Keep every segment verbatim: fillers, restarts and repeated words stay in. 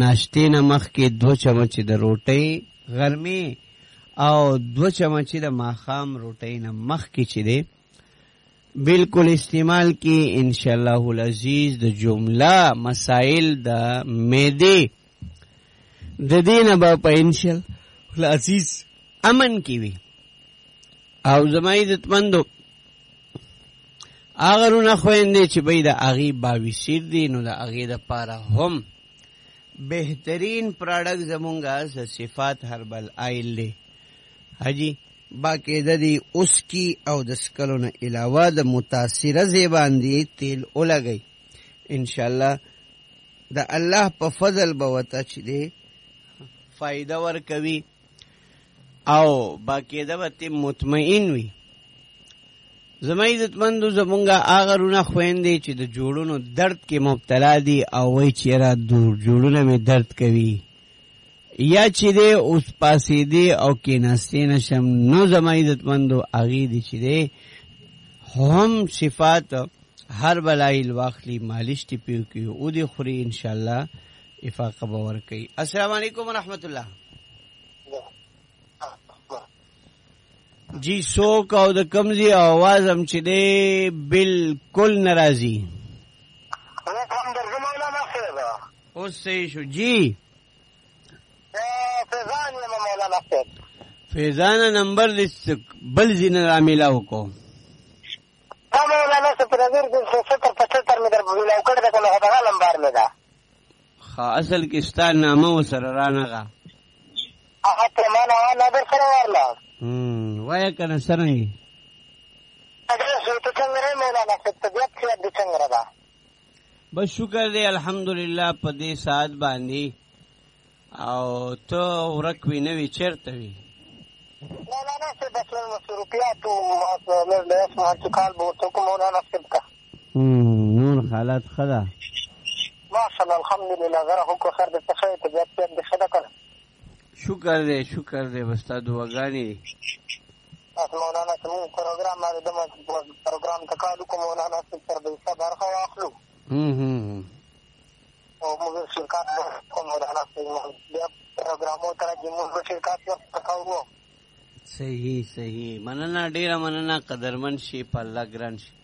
ناشتې نه مخکې دوه چمچې د روټۍ غرمې او دوه چمچې د ماښام روټۍ نه مخکې چې دی بالکل استعمال کی انشاءاللہ العزیز د جمله مسائل د معدې د دینه به په انشاءاللہ العزیز امن کی وي. او زما عزتمندو هغه رونه خویندې چې بی د هغې باویسیر دي نو د هغې دپاره هم بهترین پراډکټ زمونږه صفات هربل آیل دی حاجی باقاعده دی اوس کی او د سکلو نه علاوه د متاثره ځای باندې تیل ولګئ انشاءالله د الله په فضل به ورته چې دی فایده ورکوي او باقاعده به ته مطمئن وي. زما عزتمندو زمونږه هغه رونه خویندې چې د جوړونو درد کې مبتلا دي او وایي چې یاره جوړونه مې درد کوي یا چې دی اوس پاسېدې او کېناستې نشم نو زما عزتمندو هغې دي چې دی هم صفات هر بلایل واخلي مالش ټې پې وکړي او دې خوري انشاءالله افاقه به ورکوي. السلام علیکم ورحمت الله. جی سوک او د کمزی آواز هم چې دی بالکل ناراضي اوس صحیح شو. جی فیضان یم مولانا صاحب. فیضان نمبر دې بل ځینه را میلاو کو مولانا صاحب نظر دې ستر پچهتر مې در میلاو کړی ده کنه هغه نمبر مې ده ښه اصل کې ستا نامه ورسره رانغه هغه ترې ما نه نظر سره ورله وایه که نه څرنګې ته څنګه رې مولانا صاحب طبیعت صحت دې څنګه ده؟ بس شکر دی الحمدلله په دې ساعت باندې او ته ورک وي نه وي چېرته وي مولانا صاحب بس مصروفیاتو مې اسمه چې کال به ورته وکړو مولانا صاحب ته نور حالات ښه ده ماشاءالله الحمدلله غره هوکو خیر دې ته ښه طبیعت صحت دې ښه ده که نه؟ شکر دی شکر دی بس تا دعاګانې دي بس مولانا صاحب مونږ پروګرام باندې دمه پروګرام ته کال وکړو مولانا صاحب سره به حصه برخه واخلو او موږ شرکت وکړو مولانا صاحب بیا پروګرامو ته راځي موږ به شرکت وکړو. صحیح صحیح مننه ډېره مننه قدرمن شي په الله ګران شي.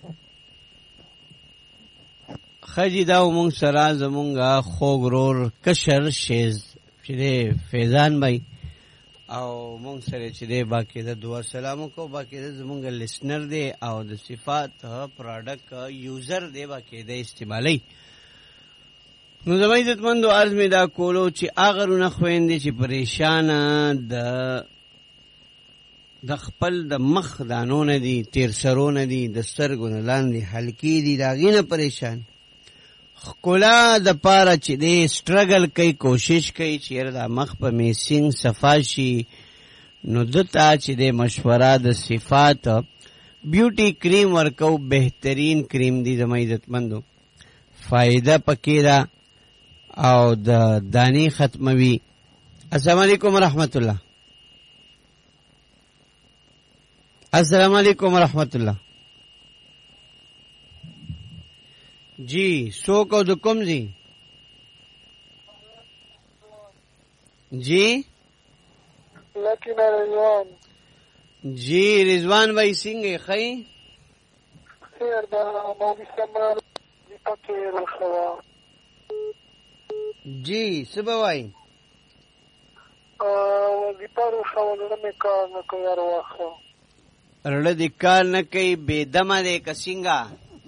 ښه جي دا مونږ سره زمونږه خوږ ورور کشر شیز چې دی فیضان بھائی او مونږ سره چې دی باقاعده دعا سلام وکړو باقاعده زمونږ لسنر دی او د صفات پراډکټ یوزر دی باقاعده استعمالوي. نو زما عزتمندو عرض مې دا کولو چې هغه رونه خویندې چې پریشانه د د خپل د مخ دانو نه دي تیر سرو نه دي د سترګو نه لاندې حلقې دي د هغې نه پریشان ښکلا د پاره چې دی سټرګل کوي کوشش کوي چې یاره دا مخ په میسینګ صفا شي نو دته چې دی مشوره د صفات بیوټي کریم ورکو بهترین کریم دی زما عزتمندو فایده پکې ده او د دانی ختموي. السلام علیکم ورحمت الله. السلام علیکم ورحمت الله. جی سوک او د کوم ځای جی لیکن رضوان جی رضوان بھائی څنګه ښه خیر ده مولوي صاحب وظیفه کې روښوا جی څه به وایي وظیفه روښوا زړه مې کار نه کوي هر وخت زړه دې کار نه کوي بېدمه دی که څنګه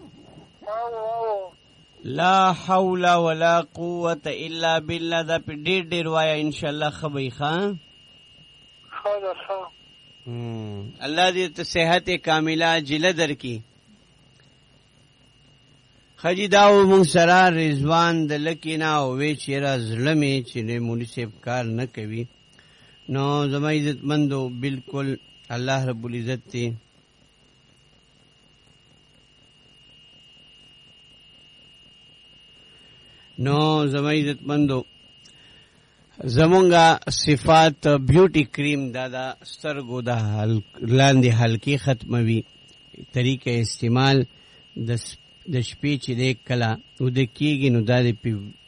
لا حول ولا قوة الا بالله دا پی ډیر ډیر وایا انشاءاللہ خبی خان اللہ دې ته صحت کامله جله در کی. خجی داو مونږ سره رضوان د لکینا او وی چیرې زړه مې چې مولوي صاحب کار نه کوي نو زما عزتمندو بالکل الله رب العزت ته نو زما عزتمندو زمونږه صفات بیوټي کریم دا دا سترګو د لاندې حلقې ختموي طریقه استعمال د د شپې چې دی کله وده کېږي نو دا د